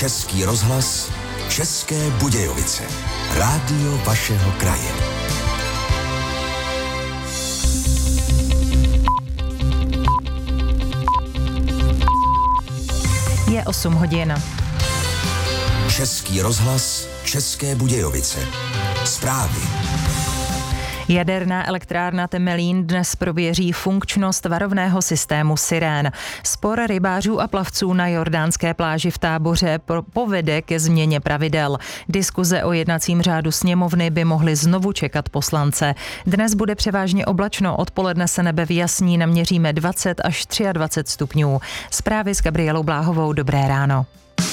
Český rozhlas, České Budějovice. Rádio vašeho kraje. Je 8 hodin. Český rozhlas, České Budějovice. Zprávy. Jaderná elektrárna Temelín dnes prověří funkčnost varovného systému sirén. Spor rybářů a plavců na jordánské pláži v Táboře povede ke změně pravidel. Diskuze o jednacím řádu sněmovny by mohly znovu čekat poslance. Dnes bude převážně oblačno, odpoledne se nebe vyjasní, naměříme 20 až 23 stupňů. Zprávy s Gabrielou Bláhovou, dobré ráno.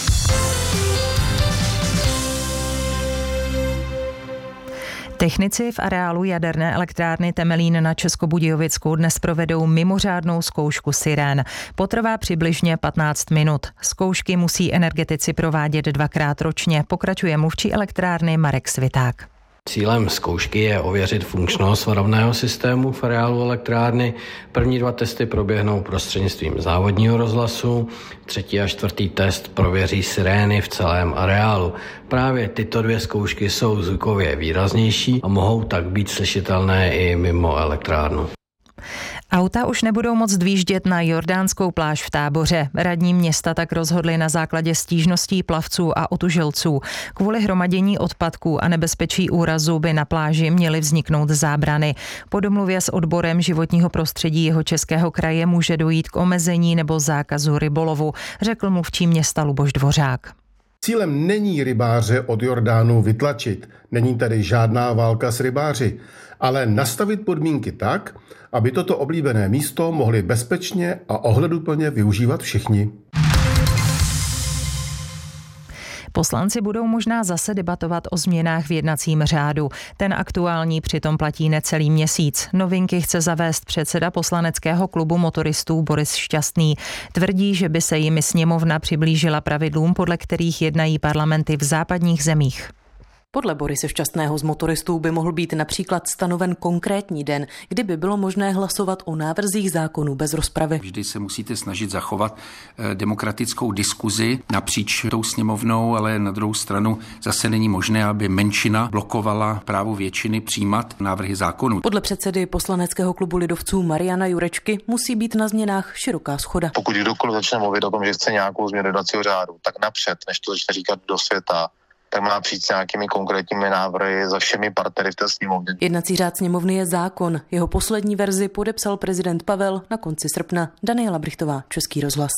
Technici v areálu jaderné elektrárny Temelín na Českobudějovicku dnes provedou mimořádnou zkoušku sirén. Potrvá přibližně 15 minut. Zkoušky musí energetici provádět 2krát ročně, pokračuje mluvčí elektrárny Marek Sviták. Cílem zkoušky je ověřit funkčnost varovného systému v areálu elektrárny. První 2 testy proběhnou prostřednictvím závodního rozhlasu, 3. a 4. test prověří sirény v celém areálu. Právě tyto 2 zkoušky jsou zvukově výraznější a mohou tak být slyšitelné i mimo elektrárnu. Auta už nebudou moct dojíždět na jordánskou pláž v Táboře. Radní města tak rozhodli na základě stížností plavců a otužilců. Kvůli hromadění odpadků a nebezpečí úrazu by na pláži měly vzniknout zábrany. Po domluvě s odborem životního prostředí Jihočeského kraje může dojít k omezení nebo zákazu rybolovu, řekl mluvčí města Luboš Dvořák. Cílem není rybáře od Jordánu vytlačit, není tady žádná válka s rybáři, ale nastavit podmínky tak, aby toto oblíbené místo mohli bezpečně a ohleduplně využívat všichni. Poslanci budou možná zase debatovat o změnách v jednacím řádu. Ten aktuální přitom platí necelý měsíc. Novinky chce zavést předseda poslaneckého klubu motoristů Boris Šťastný. Tvrdí, že by se jimi sněmovna přiblížila pravidlům, podle kterých jednají parlamenty v západních zemích. Podle Borise Šťastného z motoristů by mohl být například stanoven konkrétní den, kdy by bylo možné hlasovat o návrzích zákonů bez rozpravy. Vždy se musíte snažit zachovat demokratickou diskuzi napříč tou sněmovnou, ale na druhou stranu zase není možné, aby menšina blokovala právo většiny přijímat návrhy zákonů. Podle předsedy poslaneckého klubu lidovců Mariana Jurečky musí být na změnách široká shoda. Pokud kdokoliv začne mluvit o tom, že chce nějakou změnu jednacího řádu, tak napřed, než to začne říkat do světa, tak má přijít s nějakými konkrétními návrhy za všemi partnery v té sněmovně. Jednací řád sněmovny je zákon. Jeho poslední verzi podepsal prezident Pavel na konci srpna. Daniela Brichtová, Český rozhlas.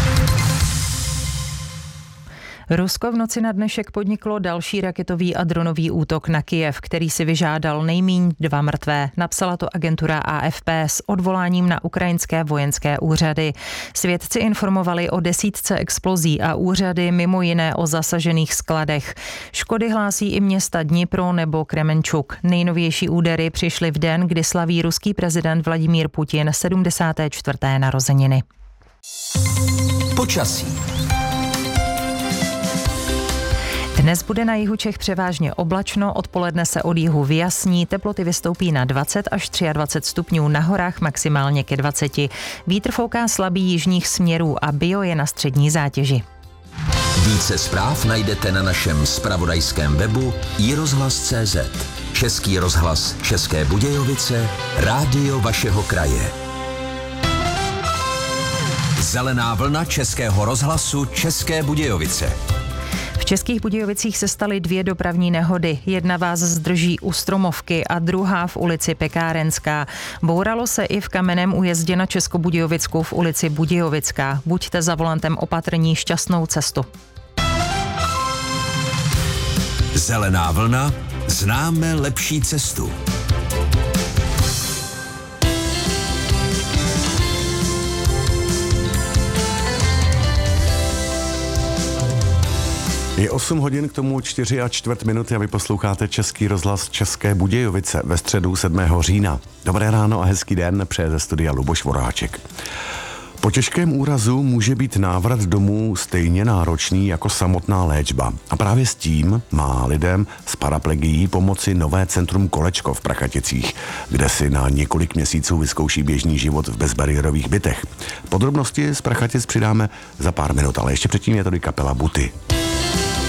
Rusko v noci na dnešek podniklo další raketový a dronový útok na Kyjev, který si vyžádal nejmíň 2 mrtvé. Napsala to agentura AFP s odvoláním na ukrajinské vojenské úřady. Svědci informovali o 10 explozí a úřady mimo jiné o zasažených skladech. Škody hlásí i města Dnipro nebo Kremenčuk. Nejnovější údery přišly v den, kdy slaví ruský prezident Vladimír Putin 74. narozeniny. Počasí. Dnes bude na jihu Čech převážně oblačno, odpoledne se od jihu vyjasní, teploty vystoupí na 20 až 23 stupňů, na horách maximálně ke 20. Vítr fouká slabý jižních směrů a bio je na střední zátěži. Více zpráv najdete na našem zpravodajském webu iRozhlas.cz. Český rozhlas České Budějovice, rádio vašeho kraje. Zelená vlna Českého rozhlasu České Budějovice. V Českých Budějovicích se staly 2 dopravní nehody. Jedna vás zdrží u Stromovky a druhá v ulici Pekárenská. Bouralo se i v Kamenném újezdě na Českobudějovicku v ulici Budějovická. Buďte za volantem opatrní, šťastnou cestu. Zelená vlna, známe lepší cestu. Je 8 hodin, k tomu 4:15 a vy posloucháte Český rozhlas České Budějovice ve středu 7. října. Dobré ráno a hezký den přeje ze studia Luboš Voráček. Po těžkém úrazu může být návrat domů stejně náročný jako samotná léčba. A právě s tím má lidem s paraplegií pomoci nové centrum Kolečko v Prachaticích, kde si na několik měsíců vyzkouší běžný život v bezbariérových bytech. Podrobnosti z Prachatic přidáme za pár minut, ale ještě předtím je tady kapela Buty.